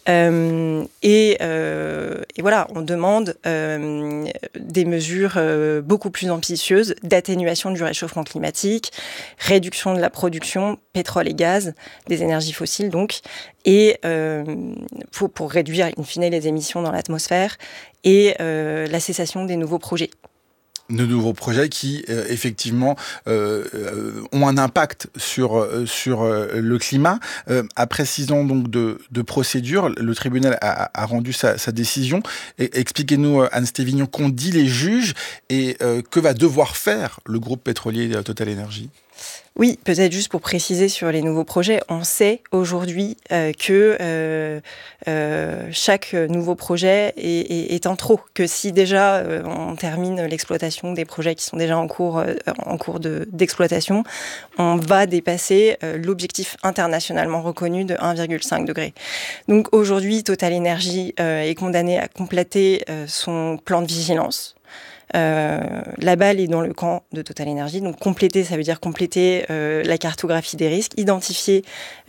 Et voilà, on demande des mesures beaucoup plus ambitieuses d'atténuation du réchauffement climatique, réduction de la production pétrole et gaz, des énergies fossiles donc, et pour réduire in fine les émissions dans l'atmosphère et la cessation des nouveaux projets. De nouveaux projets qui, effectivement, ont un impact sur le climat. Après 6 ans donc, de procédure, le tribunal a rendu sa décision. Expliquez-nous, Anne Stévignon, qu'ont dit les juges et que va devoir faire le groupe pétrolier Total Energy ? Oui, peut-être juste pour préciser sur les nouveaux projets, on sait aujourd'hui que chaque nouveau projet est en trop. Que si déjà on termine l'exploitation des projets qui sont déjà en cours d'exploitation, on va dépasser l'objectif internationalement reconnu de 1,5 degré. Donc aujourd'hui, Total Energy est condamné à compléter son plan de vigilance. La balle est dans le camp de Total Energy. Donc compléter, ça veut dire compléter la cartographie des risques, identifier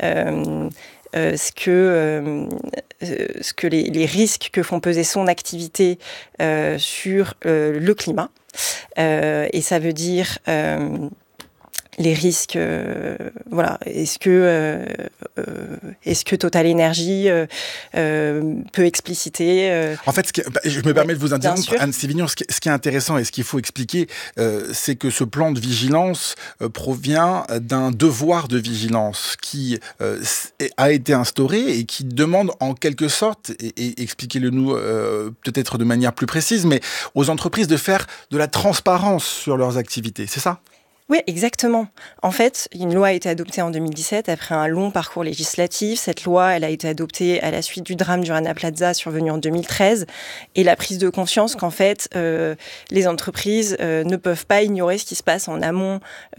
ce que les risques que font peser son activité sur le climat. Et ça veut dire les risques, voilà. Est-ce que Total Energy peut expliciter En fait, je me permets de vous interrompre, Anne Stévignon, ce qui est intéressant et ce qu'il faut expliquer, c'est que ce plan de vigilance provient d'un devoir de vigilance qui a été instauré et qui demande en quelque sorte, et expliquez-le nous peut-être de manière plus précise, mais aux entreprises de faire de la transparence sur leurs activités, c'est ça ? Oui, exactement. En fait, une loi a été adoptée en 2017 après un long parcours législatif. Cette loi, elle a été adoptée à la suite du drame du Rana Plaza survenu en 2013 et la prise de conscience qu'en fait, les entreprises ne peuvent pas ignorer ce qui se passe en amont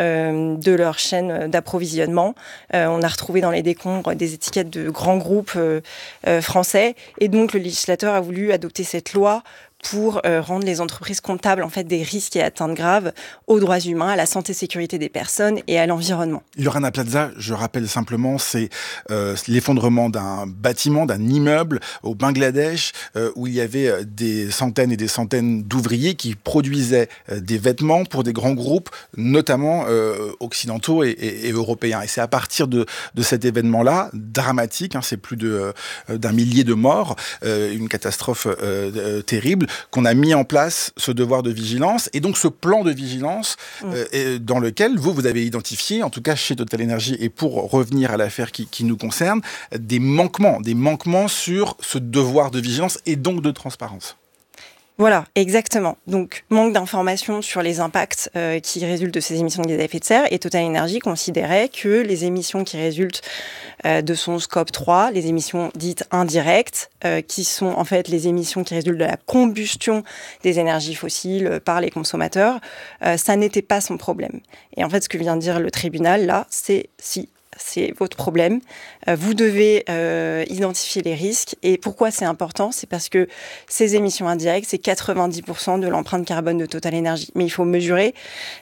de leur chaîne d'approvisionnement. On a retrouvé dans les décombres des étiquettes de grands groupes français et donc le législateur a voulu adopter cette loi pour rendre les entreprises comptables en fait des risques et atteintes graves aux droits humains, à la santé et sécurité des personnes et à l'environnement. Le Rana Plaza, je rappelle simplement, c'est l'effondrement d'un bâtiment, d'un immeuble au Bangladesh où il y avait des centaines et des centaines d'ouvriers qui produisaient des vêtements pour des grands groupes, notamment occidentaux et européens. Et c'est à partir de cet événement-là, dramatique, c'est plus d'un millier de morts, une catastrophe terrible, qu'on a mis en place ce devoir de vigilance et donc ce plan de vigilance dans lequel vous avez identifié, en tout cas chez Total Energy et pour revenir à l'affaire qui nous concerne, des manquements sur ce devoir de vigilance et donc de transparence. Voilà, exactement. Donc, manque d'informations sur les impacts qui résultent de ces émissions de gaz à effet de serre. Et Total Energy considérait que les émissions qui résultent de son scope 3, les émissions dites indirectes, qui sont en fait les émissions qui résultent de la combustion des énergies fossiles par les consommateurs, ça n'était pas son problème. Et en fait, ce que vient de dire le tribunal, là, c'est votre problème. Vous devez identifier les risques. Et pourquoi c'est important ? C'est parce que ces émissions indirectes, c'est 90% de l'empreinte carbone de Total Energy. Mais il faut mesurer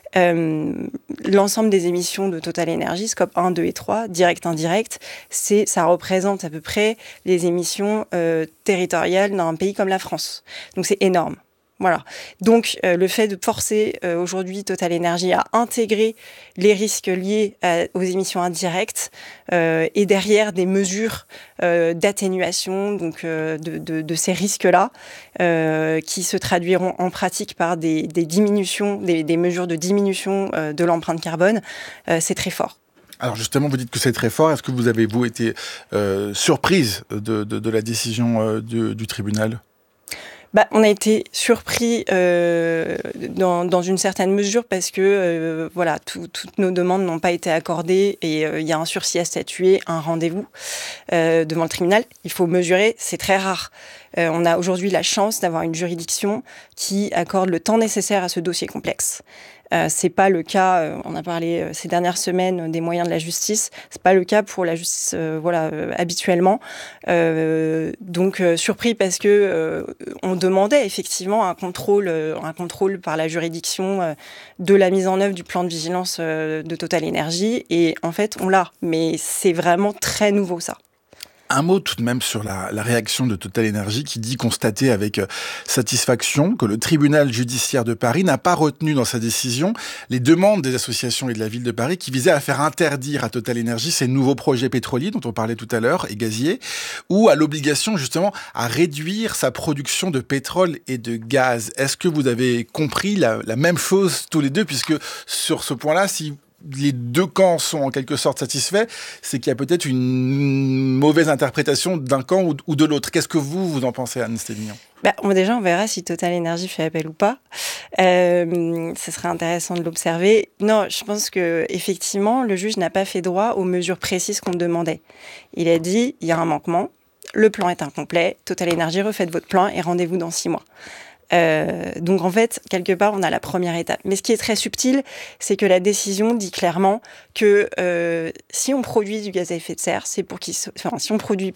l'ensemble des émissions de Total Energy, scope 1, 2 et 3, direct, indirect, ça représente à peu près les émissions territoriales d'un pays comme la France. Donc c'est énorme. Voilà. Donc, le fait de forcer aujourd'hui Total Energy à intégrer les risques liés aux émissions indirectes et derrière des mesures d'atténuation donc de ces risques-là qui se traduiront en pratique par des diminutions, des mesures de diminution de l'empreinte carbone, c'est très fort. Alors justement, vous dites que c'est très fort. Est-ce que vous avez, été surprise de la décision du tribunal ? On a été surpris dans une certaine mesure parce que toutes nos demandes n'ont pas été accordées et il y a un sursis à statuer, un rendez-vous devant le tribunal. Il faut mesurer, c'est très rare. On a aujourd'hui la chance d'avoir une juridiction qui accorde le temps nécessaire à ce dossier complexe. C'est pas le cas, on a parlé ces dernières semaines des moyens de la justice, c'est pas le cas pour la justice habituellement. Donc surpris parce que on demandait effectivement un contrôle par la juridiction de la mise en œuvre du plan de vigilance de Total Energy et en fait on l'a, mais c'est vraiment très nouveau ça. Un mot tout de même sur la réaction de TotalEnergies qui dit constater avec satisfaction que le tribunal judiciaire de Paris n'a pas retenu dans sa décision les demandes des associations et de la ville de Paris qui visaient à faire interdire à TotalEnergies ces nouveaux projets pétroliers dont on parlait tout à l'heure et gaziers, ou à l'obligation justement à réduire sa production de pétrole et de gaz. Est-ce que vous avez compris la même chose tous les deux, puisque sur ce point-là, si les deux camps sont en quelque sorte satisfaits, c'est qu'il y a peut-être une mauvaise interprétation d'un camp ou de l'autre. Qu'est-ce que vous en pensez, Anne Stéphignon ? Déjà, on verra si TotalEnergies fait appel ou pas. Ce serait intéressant de l'observer. Non, je pense que effectivement, le juge n'a pas fait droit aux mesures précises qu'on demandait. Il a dit, il y a un manquement, le plan est incomplet, TotalEnergies, refaites votre plan et rendez-vous dans 6 mois. Donc en fait, quelque part, on a la première étape. Mais ce qui est très subtil, c'est que la décision dit clairement que si on produit du gaz à effet de serre, c'est pour si on produit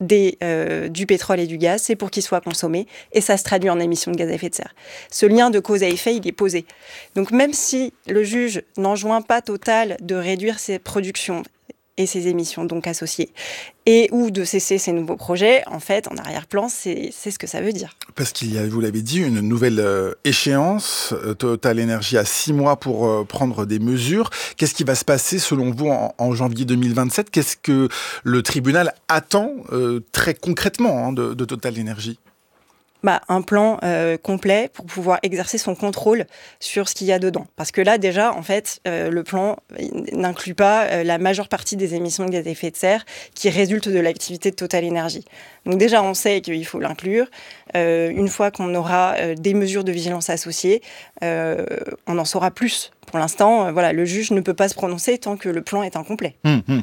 du pétrole et du gaz, c'est pour qu'il soit consommé, et ça se traduit en émissions de gaz à effet de serre. Ce lien de cause à effet, il est posé. Donc même si le juge n'enjoint pas Total de réduire ses productions et ses émissions donc associées, et ou de cesser ces nouveaux projets, en fait, en arrière-plan, c'est ce que ça veut dire. Parce qu'il y a, vous l'avez dit, une nouvelle échéance. TotalEnergies a 6 mois pour prendre des mesures. Qu'est-ce qui va se passer, selon vous, en janvier 2027 ? Qu'est-ce que le tribunal attend très concrètement de TotalEnergies ? Un plan complet pour pouvoir exercer son contrôle sur ce qu'il y a dedans. Parce que là, déjà, en fait, le plan n'inclut pas la majeure partie des émissions de gaz à effet de serre qui résultent de l'activité de TotalEnergies. Donc déjà, on sait qu'il faut l'inclure. Une fois qu'on aura des mesures de vigilance associées, on en saura plus. Pour l'instant, le juge ne peut pas se prononcer tant que le plan est incomplet.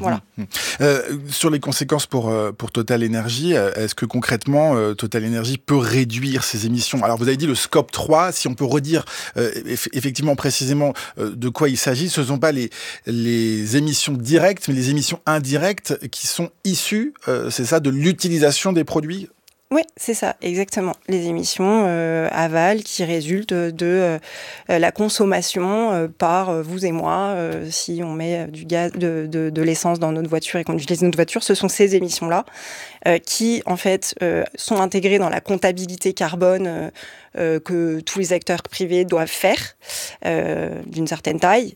Sur les conséquences pour TotalEnergies, est-ce que concrètement, TotalEnergies peut réduire ses émissions ? Alors, vous avez dit le scope 3, si on peut redire effectivement précisément de quoi il s'agit, ce ne sont pas les émissions directes, mais les émissions indirectes qui sont issues, c'est ça, de l'utilisation des produits ? Oui, c'est ça, exactement. Les émissions aval qui résultent de la consommation par vous et moi. Si on met du gaz, de l'essence dans notre voiture et qu'on utilise notre voiture, ce sont ces émissions-là qui, en fait, sont intégrées dans la comptabilité carbone que tous les acteurs privés doivent faire d'une certaine taille.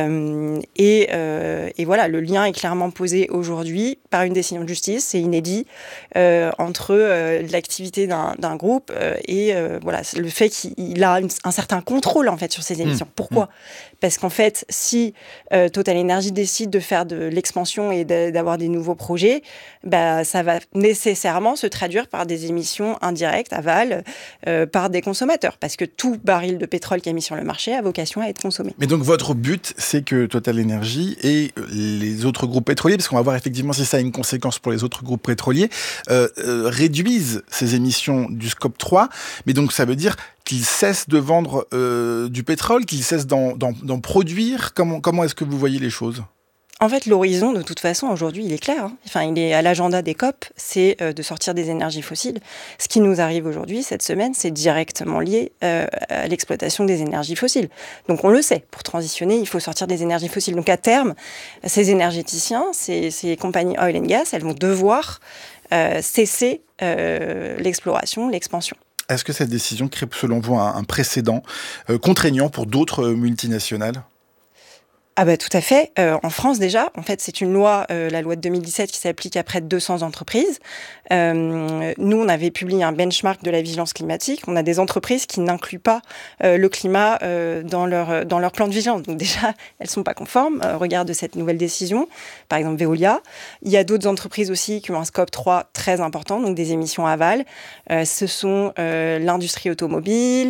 Et voilà, le lien est clairement posé aujourd'hui par une décision de justice, c'est inédit, entre l'activité d'un groupe et le fait qu'il a un certain contrôle en fait sur ses émissions. Pourquoi ? Parce qu'en fait, si TotalEnergies décide de faire de l'expansion et d'avoir des nouveaux projets, ça va nécessairement se traduire par des émissions indirectes, aval, par des consommateurs. Parce que tout baril de pétrole qui est mis sur le marché a vocation à être consommé. Mais donc votre but, c'est que TotalEnergies et les autres groupes pétroliers, parce qu'on va voir effectivement si ça a une conséquence pour les autres groupes pétroliers, réduisent ces émissions du scope 3. Mais donc ça veut dire qu'ils cessent de vendre du pétrole, qu'ils cessent d'en produire. Comment est-ce que vous voyez les choses ? En fait, l'horizon, de toute façon, aujourd'hui, il est clair. Enfin, il est à l'agenda des COP, c'est de sortir des énergies fossiles. Ce qui nous arrive aujourd'hui, cette semaine, c'est directement lié à l'exploitation des énergies fossiles. Donc, on le sait, pour transitionner, il faut sortir des énergies fossiles. Donc, à terme, ces énergéticiens, ces compagnies oil and gas, elles vont devoir cesser l'exploration, l'expansion. Est-ce que cette décision crée, selon vous, un précédent contraignant pour d'autres multinationales ? Tout à fait. En France, déjà, en fait, c'est une loi, la loi de 2017, qui s'applique à près de 200 entreprises. Nous, on avait publié un benchmark de la vigilance climatique. On a des entreprises qui n'incluent pas le climat dans leur plan de vigilance. Donc déjà, elles ne sont pas conformes au regard de cette nouvelle décision. Par exemple, Veolia. Il y a d'autres entreprises aussi qui ont un scope 3 très important, donc des émissions aval. Ce sont l'industrie automobile,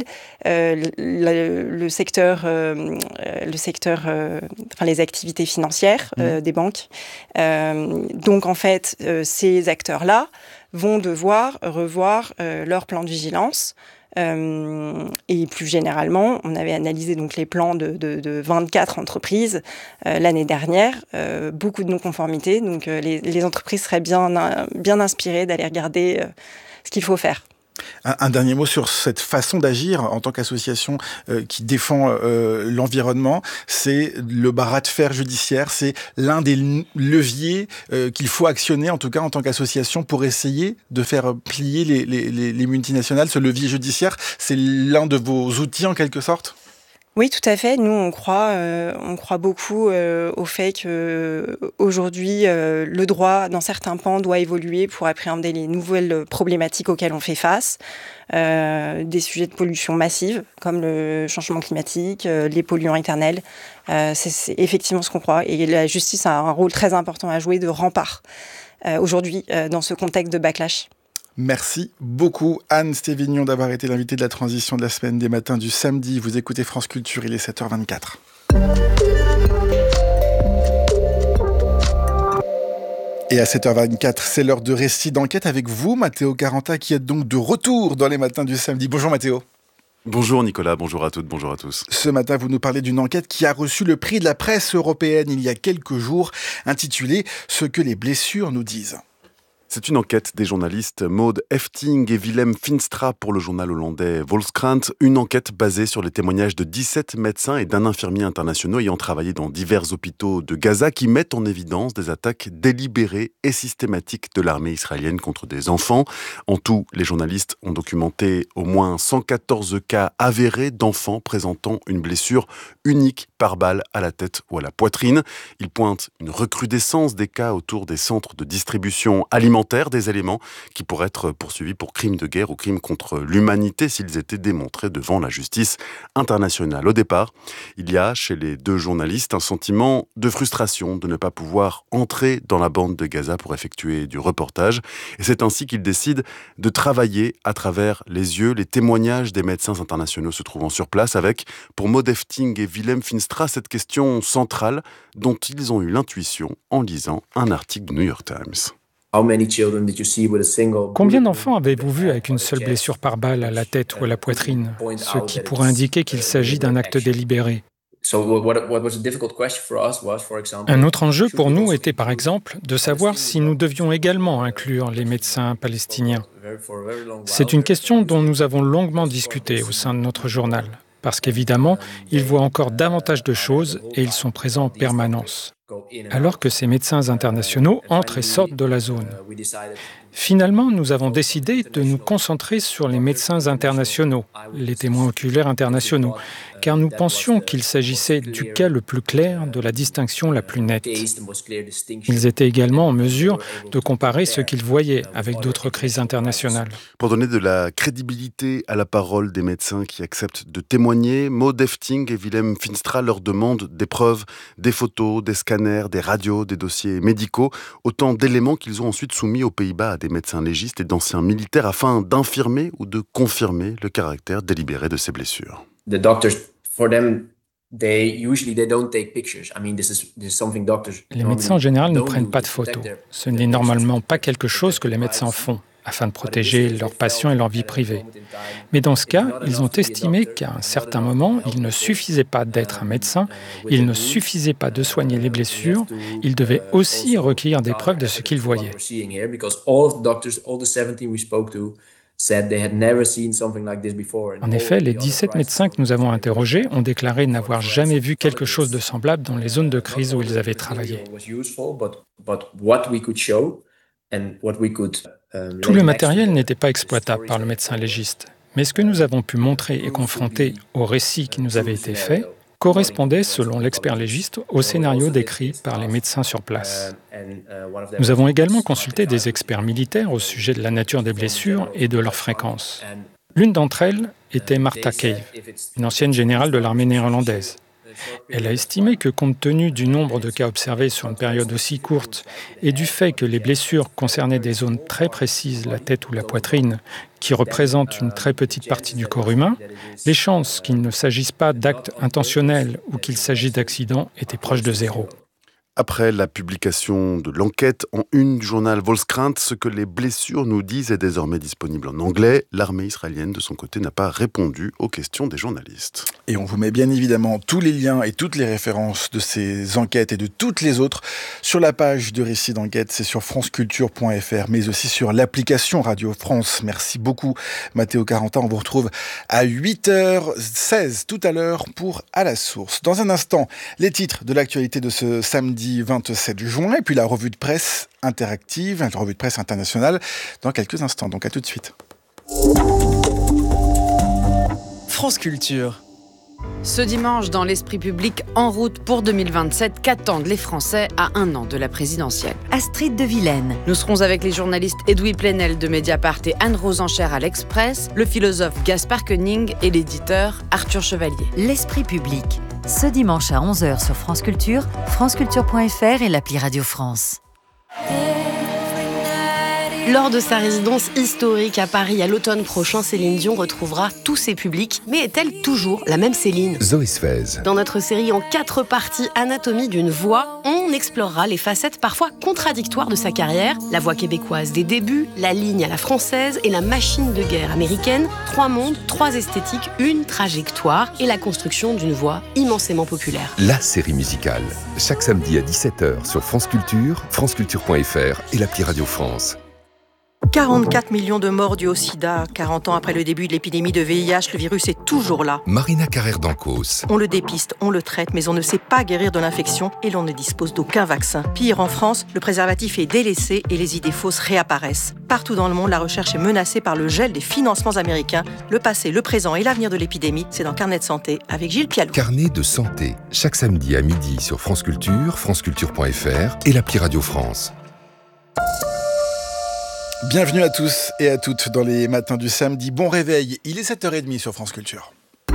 le secteur les activités financières des banques. Donc, en fait, ces acteurs-là vont devoir revoir leur plan de vigilance. Et plus généralement, on avait analysé donc les plans de 24 entreprises l'année dernière, beaucoup de non-conformités. Donc, les entreprises seraient bien inspirées d'aller regarder ce qu'il faut faire. Un dernier mot sur cette façon d'agir en tant qu'association qui défend l'environnement. C'est le bras de fer judiciaire, c'est l'un des leviers qu'il faut actionner, en tout cas en tant qu'association, pour essayer de faire plier les multinationales. Ce levier judiciaire, c'est l'un de vos outils en quelque sorte ? Oui, tout à fait. Nous, on croit beaucoup au fait que aujourd'hui, le droit, dans certains pans, doit évoluer pour appréhender les nouvelles problématiques auxquelles on fait face. Des sujets de pollution massive, comme le changement climatique, les polluants éternels. C'est effectivement ce qu'on croit. Et la justice a un rôle très important à jouer de rempart aujourd'hui dans ce contexte de backlash. Merci beaucoup Anne Stévignon d'avoir été l'invitée de la transition de la semaine des matins du samedi. Vous écoutez France Culture, il est 7h24. Et à 7h24, c'est l'heure de récit d'enquête avec vous, Matteo Caranta, qui est donc de retour dans les matins du samedi. Bonjour Matteo. Bonjour Nicolas, bonjour à toutes, bonjour à tous. Ce matin, vous nous parlez d'une enquête qui a reçu le prix de la presse européenne il y a quelques jours, intitulée « Ce que les blessures nous disent ». C'est une enquête des journalistes Maud Efting et Willem Finstra pour le journal hollandais Volkskrant. Une enquête basée sur les témoignages de 17 médecins et d'un infirmier international ayant travaillé dans divers hôpitaux de Gaza qui mettent en évidence des attaques délibérées et systématiques de l'armée israélienne contre des enfants. En tout, les journalistes ont documenté au moins 114 cas avérés d'enfants présentant une blessure unique par balle à la tête ou à la poitrine. Ils pointent une recrudescence des cas autour des centres de distribution alimentaire, des éléments qui pourraient être poursuivis pour crimes de guerre ou crimes contre l'humanité s'ils étaient démontrés devant la justice internationale. Au départ, il y a chez les deux journalistes un sentiment de frustration de ne pas pouvoir entrer dans la bande de Gaza pour effectuer du reportage. Et c'est ainsi qu'ils décident de travailler à travers les yeux, les témoignages des médecins internationaux se trouvant sur place avec, pour Maud Efting et Willem Finstra, cette question centrale dont ils ont eu l'intuition en lisant un article du New York Times. Combien d'enfants avez-vous vu avec une seule blessure par balle à la tête ou à la poitrine, ce qui pourrait indiquer qu'il s'agit d'un acte délibéré? Un autre enjeu pour nous était par exemple de savoir si nous devions également inclure les médecins palestiniens. C'est une question dont nous avons longuement discuté au sein de notre journal, parce qu'évidemment, ils voient encore davantage de choses et ils sont présents en permanence, alors que ces médecins internationaux entrent et sortent de la zone. Finalement, nous avons décidé de nous concentrer sur les médecins internationaux, les témoins oculaires internationaux, car nous pensions qu'il s'agissait du cas le plus clair, de la distinction la plus nette. Ils étaient également en mesure de comparer ce qu'ils voyaient avec d'autres crises internationales. Pour donner de la crédibilité à la parole des médecins qui acceptent de témoigner, Maud Efting et Willem Finstra leur demandent des preuves, des photos, des scanners, des radios, des dossiers médicaux, autant d'éléments qu'ils ont ensuite soumis aux Pays-Bas à des médecins légistes et d'anciens militaires afin d'infirmer ou de confirmer le caractère délibéré de ces blessures. Les médecins en général ne prennent pas de photos. Ce n'est normalement pas quelque chose que les médecins font, afin de protéger leurs patients et leur vie privée. Mais dans ce cas, ils ont estimé qu'à un certain moment, il ne suffisait pas d'être un médecin, il ne suffisait pas de soigner les blessures, ils devaient aussi recueillir des preuves de ce qu'ils voyaient. En effet, les 17 médecins que nous avons interrogés ont déclaré n'avoir jamais vu quelque chose de semblable dans les zones de crise où ils avaient travaillé. Tout le matériel n'était pas exploitable par le médecin légiste, mais ce que nous avons pu montrer et confronter au récit qui nous avait été fait correspondait, selon l'expert légiste, au scénario décrit par les médecins sur place. Nous avons également consulté des experts militaires au sujet de la nature des blessures et de leur fréquence. L'une d'entre elles était Martha Cave, une ancienne générale de l'armée néerlandaise. Elle a estimé que compte tenu du nombre de cas observés sur une période aussi courte et du fait que les blessures concernaient des zones très précises, la tête ou la poitrine, qui représentent une très petite partie du corps humain, les chances qu'il ne s'agisse pas d'actes intentionnels ou qu'il s'agisse d'accidents étaient proches de zéro. Après la publication de l'enquête en une du journal Volkskrant, ce que les blessures nous disent est désormais disponible en anglais. L'armée israélienne, de son côté, n'a pas répondu aux questions des journalistes. Et on vous met bien évidemment tous les liens et toutes les références de ces enquêtes et de toutes les autres sur la page de Récits d'enquête. C'est sur franceculture.fr, mais aussi sur l'application Radio France. Merci beaucoup, Mathéo Carentin. On vous retrouve à 8h16 tout à l'heure pour À la source. Dans un instant, les titres de l'actualité de ce samedi 27 juin, et puis la revue de presse interactive, la revue de presse internationale, dans quelques instants. Donc à tout de suite. France Culture. Ce dimanche, dans l'esprit public, en route pour 2027, qu'attendent les Français à un an de la présidentielle? Astrid de Vilaine. Nous serons avec les journalistes Edoui Plenel de Mediapart et Anne-Rose Enchère à l'Express, le philosophe Gaspard Koenig et l'éditeur Arthur Chevalier. L'esprit public. Ce dimanche à 11h sur France Culture, franceculture.fr et l'appli Radio France. Lors de sa résidence historique à Paris à l'automne prochain, Céline Dion retrouvera tous ses publics. Mais est-elle toujours la même Céline? Zoé Sfez. Dans notre série en 4 parties Anatomie d'une voix, on explorera les facettes parfois contradictoires de sa carrière. La voix québécoise des débuts, la ligne à la française et la machine de guerre américaine. 3 mondes, 3 esthétiques, une trajectoire et la construction d'une voix immensément populaire. La série musicale. Chaque samedi à 17h sur France Culture, franceculture.fr et l'appli Radio France. 44 millions de morts dus au sida. 40 ans après le début de l'épidémie de VIH, le virus est toujours là. Marina Carrère d'Ancos. On le dépiste, on le traite, mais on ne sait pas guérir de l'infection et l'on ne dispose d'aucun vaccin. Pire, en France, le préservatif est délaissé et les idées fausses réapparaissent. Partout dans le monde, la recherche est menacée par le gel des financements américains. Le passé, le présent et l'avenir de l'épidémie, c'est dans Carnet de santé avec Gilles Pialou. Carnet de santé. Chaque samedi à midi sur France Culture, franceculture.fr et l'appli Radio France. Bienvenue à tous et à toutes dans les matins du samedi. Bon réveil, il est 7h30 sur France Culture.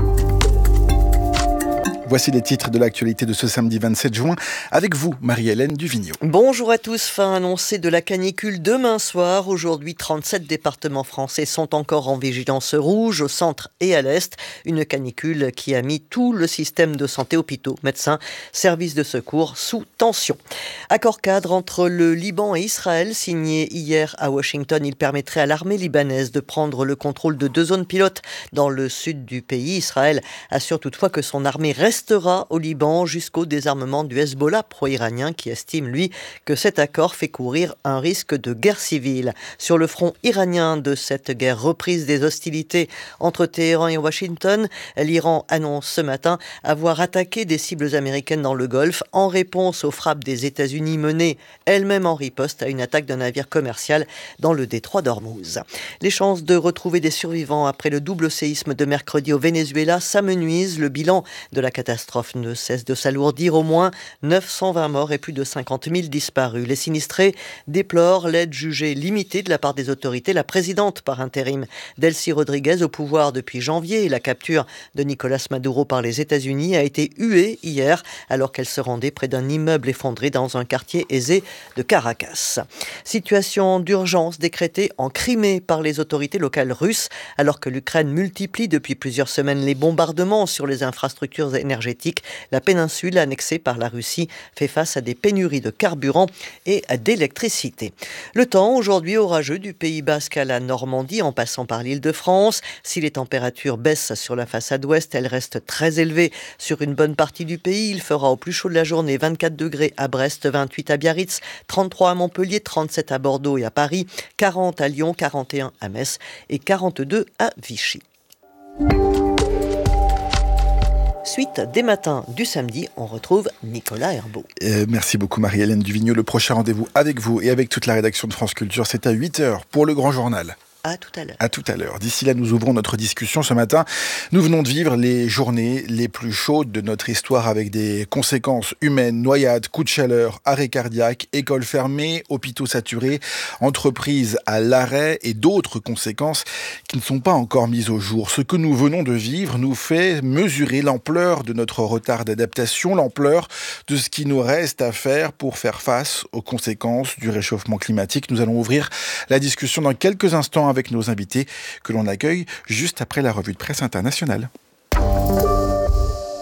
Voici les titres de l'actualité de ce samedi 27 juin. Avec vous, Marie-Hélène Duvigneau. Bonjour à tous. Fin annoncée de la canicule demain soir. Aujourd'hui, 37 départements français sont encore en vigilance rouge au centre et à l'est. Une canicule qui a mis tout le système de santé, hôpitaux, médecins, services de secours sous tension. Accord cadre entre le Liban et Israël, signé hier à Washington. Il permettrait à l'armée libanaise de prendre le contrôle de 2 zones pilotes dans le sud du pays. Israël assure toutefois que son armée restera au Liban jusqu'au désarmement du Hezbollah pro-iranien qui estime, lui, que cet accord fait courir un risque de guerre civile. Sur le front iranien de cette guerre reprise des hostilités entre Téhéran et Washington, l'Iran annonce ce matin avoir attaqué des cibles américaines dans le Golfe en réponse aux frappes des États-Unis menées elles-mêmes en riposte à une attaque d'un navire commercial dans le détroit d'Ormuz. Les chances de retrouver des survivants après le double séisme de mercredi au Venezuela s'amenuisent. Le bilan de la catastrophe ne cesse de s'alourdir. Au moins 920 morts et plus de 50 000 disparus. Les sinistrés déplorent l'aide jugée limitée de la part des autorités. La présidente par intérim, Delcy Rodriguez, au pouvoir depuis janvier, et la capture de Nicolas Maduro par les États-Unis a été huée hier alors qu'elle se rendait près d'un immeuble effondré dans un quartier aisé de Caracas. Situation d'urgence décrétée en Crimée par les autorités locales russes alors que l'Ukraine multiplie depuis plusieurs semaines les bombardements sur les infrastructures énergétiques. La péninsule annexée par la Russie fait face à des pénuries de carburant et d'électricité. Le temps aujourd'hui orageux du Pays Basque à la Normandie en passant par l'Île-de-France. Si les températures baissent sur la façade ouest, elles restent très élevées sur une bonne partie du pays. Il fera au plus chaud de la journée 24 degrés à Brest, 28 à Biarritz, 33 à Montpellier, 37 à Bordeaux et à Paris, 40 à Lyon, 41 à Metz et 42 à Vichy. Suite des matins du samedi, on retrouve Nicolas Herbeau. Merci beaucoup Marie-Hélène Duvigneau. Le prochain rendez-vous avec vous et avec toute la rédaction de France Culture, c'est à 8h pour le Grand Journal. À tout à l'heure. À tout à l'heure. D'ici là, nous ouvrons notre discussion ce matin. Nous venons de vivre les journées les plus chaudes de notre histoire avec des conséquences humaines, noyades, coups de chaleur, arrêt cardiaque, écoles fermées, hôpitaux saturés, entreprises à l'arrêt et d'autres conséquences qui ne sont pas encore mises au jour. Ce que nous venons de vivre nous fait mesurer l'ampleur de notre retard d'adaptation, l'ampleur de ce qui nous reste à faire pour faire face aux conséquences du réchauffement climatique. Nous allons ouvrir la discussion dans quelques instants avec nos invités que l'on accueille juste après la revue de presse internationale.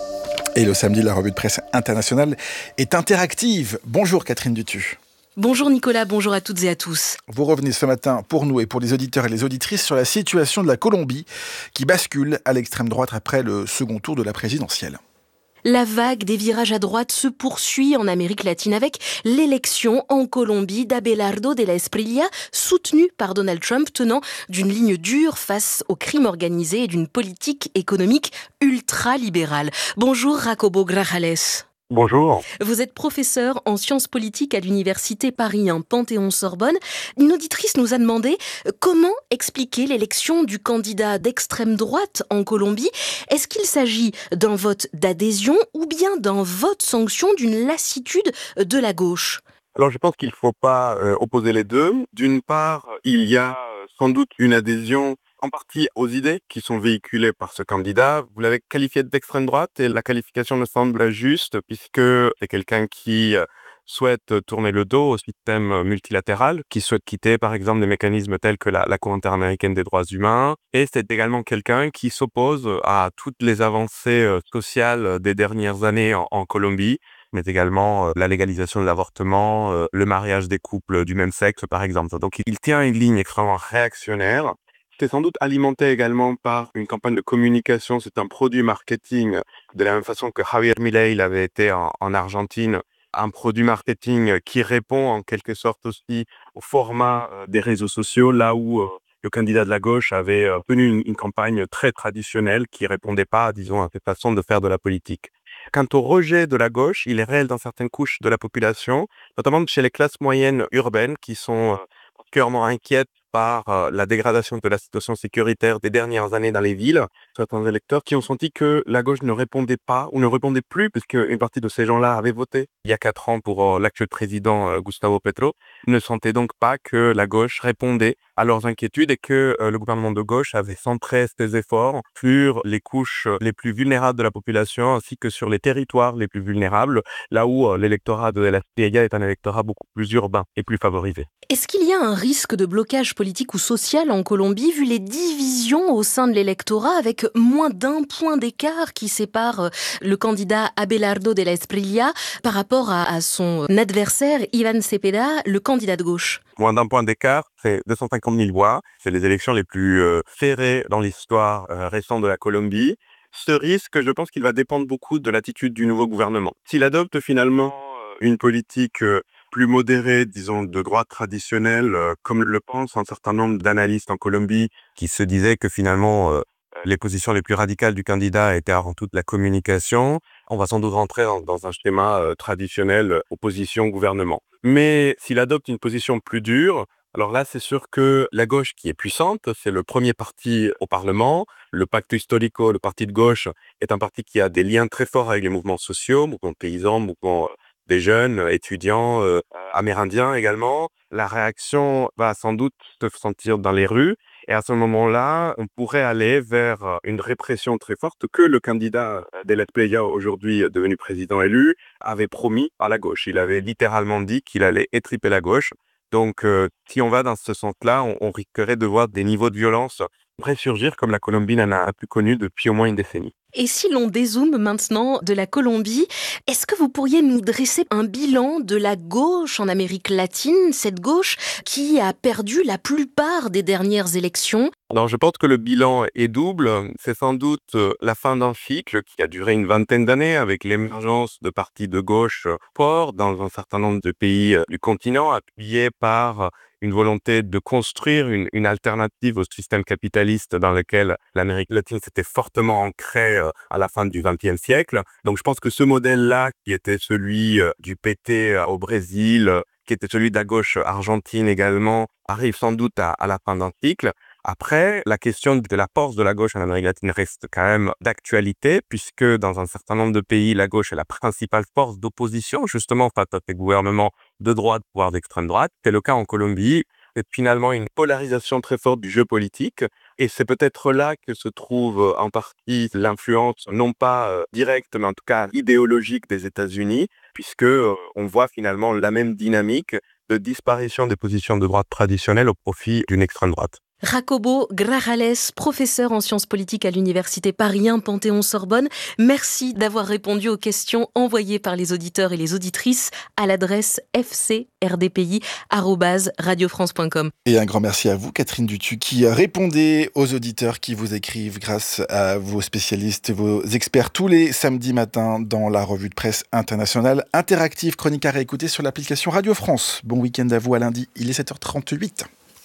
Et le samedi, la revue de presse internationale est interactive. Bonjour Catherine Dutu. Bonjour Nicolas, bonjour à toutes et à tous. Vous revenez ce matin pour nous et pour les auditeurs et les auditrices sur la situation de la Colombie qui bascule à l'extrême droite après le second tour de la présidentielle. La vague des virages à droite se poursuit en Amérique latine avec l'élection en Colombie d'Abelardo de la Espriella, soutenu par Donald Trump, tenant d'une ligne dure face au crime organisé et d'une politique économique ultra-libérale. Bonjour Jacobo Grajales. Bonjour. Vous êtes professeur en sciences politiques à l'université Paris 1 Panthéon-Sorbonne. Une auditrice nous a demandé comment expliquer l'élection du candidat d'extrême droite en Colombie. Est-ce qu'il s'agit d'un vote d'adhésion ou bien d'un vote sanction d'une lassitude de la gauche ? Alors je pense qu'il ne faut pas opposer les deux. D'une part, il y a sans doute une adhésion en partie aux idées qui sont véhiculées par ce candidat. Vous l'avez qualifié d'extrême droite et la qualification me semble juste puisque c'est quelqu'un qui souhaite tourner le dos au système multilatéral, qui souhaite quitter par exemple des mécanismes tels que la Cour interaméricaine des droits humains. Et c'est également quelqu'un qui s'oppose à toutes les avancées sociales des dernières années en Colombie, mais également la légalisation de l'avortement, le mariage des couples du même sexe par exemple. Donc il tient une ligne extrêmement réactionnaire. C'est sans doute alimenté également par une campagne de communication, c'est un produit marketing, de la même façon que Javier Milei l'avait été en Argentine, un produit marketing qui répond en quelque sorte aussi au format des réseaux sociaux, là où le candidat de la gauche avait tenu une campagne très traditionnelle qui répondait pas, disons, à cette façon de faire de la politique. Quant au rejet de la gauche, il est réel dans certaines couches de la population, notamment chez les classes moyennes urbaines qui sont particulièrement inquiètes par la dégradation de la situation sécuritaire des dernières années dans les villes. Certains électeurs qui ont senti que la gauche ne répondait pas ou ne répondait plus, puisque une partie de ces gens-là avaient voté il y a 4 ans pour l'actuel président Gustavo Petro, ne sentaient donc pas que la gauche répondait à leurs inquiétudes et que le gouvernement de gauche avait centré ses efforts sur les couches les plus vulnérables de la population ainsi que sur les territoires les plus vulnérables, là où l'électorat de la Espriella est un électorat beaucoup plus urbain et plus favorisé. Est-ce qu'il y a un risque de blocage politique ou social en Colombie, vu les divisions au sein de l'électorat, avec moins d'1 point d'écart qui sépare le candidat Abelardo de la Espriella par rapport à son adversaire Iván Cepeda, le candidat de gauche ? Moins d'1 point d'écart, c'est 250 000 voix. C'est les élections les plus serrées dans l'histoire récente de la Colombie. Ce risque, je pense qu'il va dépendre beaucoup de l'attitude du nouveau gouvernement. S'il adopte finalement une politique plus modérée, disons, de droite traditionnelle, comme le pensent un certain nombre d'analystes en Colombie, qui se disaient que finalement, les positions les plus radicales du candidat étaient avant tout la communication. On va sans doute rentrer dans un schéma traditionnel opposition-gouvernement. Mais s'il adopte une position plus dure, alors là, c'est sûr que la gauche qui est puissante, c'est le premier parti au Parlement. Le Pacto Histórico, le parti de gauche, est un parti qui a des liens très forts avec les mouvements sociaux, mouvements paysans, mouvements des jeunes, étudiants, amérindiens également. La réaction va sans doute se sentir dans les rues. Et à ce moment-là, on pourrait aller vers une répression très forte que le candidat de la Espriella, aujourd'hui devenu président élu, avait promis à la gauche. Il avait littéralement dit qu'il allait étriper la gauche. Donc, si on va dans ce sens-là, on risquerait de voir des niveaux de violence ressurgir comme la Colombie n'en a plus connu depuis au moins une décennie. Et si l'on dézoome maintenant de la Colombie, est-ce que vous pourriez nous dresser un bilan de la gauche en Amérique latine, cette gauche qui a perdu la plupart des dernières élections ? Alors, je pense que le bilan est double. C'est sans doute la fin d'un cycle qui a duré une 20aine d'années avec l'émergence de partis de gauche forts dans un certain nombre de pays du continent, appuyés par une volonté de construire une alternative au système capitaliste dans lequel l'Amérique latine s'était fortement ancrée à la fin du XXe siècle. Donc je pense que ce modèle-là, qui était celui du PT au Brésil, qui était celui de la gauche argentine également, arrive sans doute à la fin d'un cycle. Après, la question de la force de la gauche en Amérique latine reste quand même d'actualité, puisque dans un certain nombre de pays, la gauche est la principale force d'opposition, justement face à ces gouvernements de droite, voire d'extrême droite. C'est le cas en Colombie. C'est finalement une polarisation très forte du jeu politique. Et c'est peut-être là que se trouve en partie l'influence, non pas directe, mais en tout cas idéologique des États-Unis, puisque on voit finalement la même dynamique de disparition des positions de droite traditionnelles au profit d'une extrême droite. Jacobo Grajales, professeur en sciences politiques à l'Université Paris 1 Panthéon-Sorbonne, merci d'avoir répondu aux questions envoyées par les auditeurs et les auditrices à l'adresse fcrdpi@radiofrance.com. Et un grand merci à vous, Catherine Dutu, qui répondez aux auditeurs qui vous écrivent grâce à vos spécialistes, vos experts tous les samedis matins dans la revue de presse internationale interactive, chronique à réécouter sur l'application Radio France. Bon week-end à vous à lundi, il est 7h38.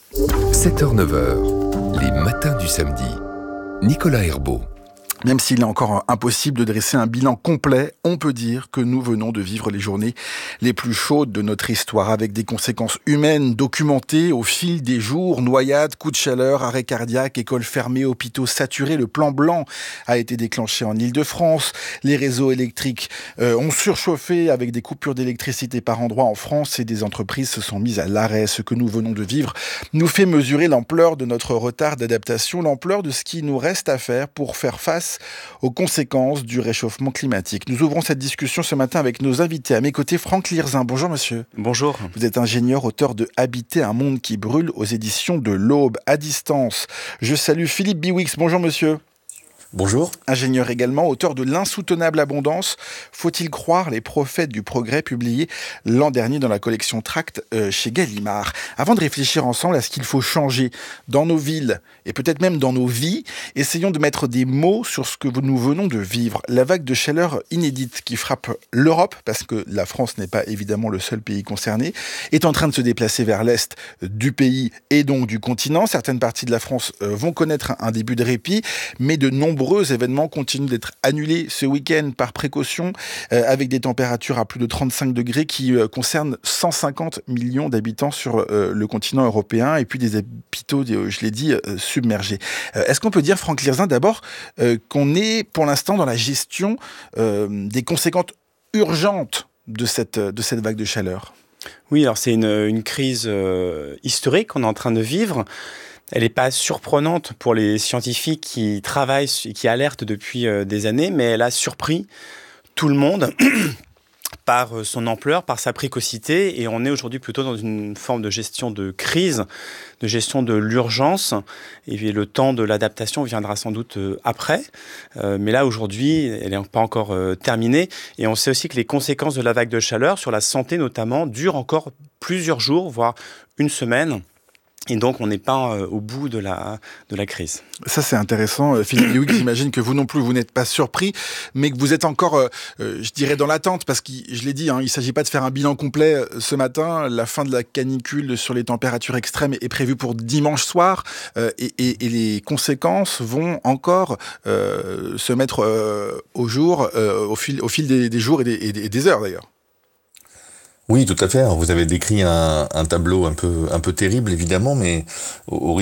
7h-9h, les matins du samedi. Nicolas Herbeau. Même s'il est encore impossible de dresser un bilan complet, on peut dire que nous venons de vivre les journées les plus chaudes de notre histoire, avec des conséquences humaines documentées au fil des jours. Noyades, coups de chaleur, arrêt cardiaque, écoles fermées, hôpitaux saturés. Le plan blanc a été déclenché en Île-de-France. Les réseaux électriques ont surchauffé avec des coupures d'électricité par endroits en France et des entreprises se sont mises à l'arrêt. Ce que nous venons de vivre nous fait mesurer l'ampleur de notre retard d'adaptation, l'ampleur de ce qui nous reste à faire pour faire face aux conséquences du réchauffement climatique. Nous ouvrons cette discussion ce matin avec nos invités. À mes côtés, Franck Lirzin. Bonjour monsieur. Bonjour. Vous êtes ingénieur, auteur de Habiter un monde qui brûle aux éditions de l'Aube. À distance, je salue Philippe Biwix. Bonjour monsieur. Bonjour. Ingénieur également, auteur de L'insoutenable abondance. Faut-il croire les prophètes du progrès, publié l'an dernier dans la collection Tract chez Gallimard. Avant de réfléchir ensemble à ce qu'il faut changer dans nos villes et peut-être même dans nos vies, essayons de mettre des mots sur ce que nous venons de vivre. La vague de chaleur inédite qui frappe l'Europe, parce que la France n'est pas évidemment le seul pays concerné, est en train de se déplacer vers l'est du pays et donc du continent. Certaines parties de la France vont connaître un début de répit, mais de nombreux événements continuent d'être annulés ce week-end par précaution, avec des températures à plus de 35 degrés qui concernent 150 millions d'habitants sur le continent européen et puis des hôpitaux, je l'ai dit, submergés. Est-ce qu'on peut dire, Franck Lirzin, d'abord, qu'on est pour l'instant dans la gestion des conséquences urgentes de cette vague de chaleur ? Oui, alors c'est une crise historique qu'on est en train de vivre. Elle n'est pas surprenante pour les scientifiques qui travaillent et qui alertent depuis des années, mais elle a surpris tout le monde par son ampleur, par sa précocité, et on est aujourd'hui plutôt dans une forme de gestion de crise, de gestion de l'urgence, et le temps de l'adaptation viendra sans doute après, mais là aujourd'hui, elle n'est pas encore terminée, et on sait aussi que les conséquences de la vague de chaleur, sur la santé notamment, durent encore plusieurs jours, voire une semaine. Et donc, on n'est pas au bout de la crise. Ça, c'est intéressant. Philippe Biwix, j'imagine que vous non plus, vous n'êtes pas surpris, mais que vous êtes encore, je dirais, dans l'attente, parce que, je l'ai dit, il ne s'agit pas de faire un bilan complet ce matin. La fin de la canicule sur les températures extrêmes est prévue pour dimanche soir, et les conséquences vont encore se mettre au jour, au fil des jours et des heures, d'ailleurs. Oui, tout à fait. Alors, vous avez décrit un tableau un peu terrible, évidemment, mais au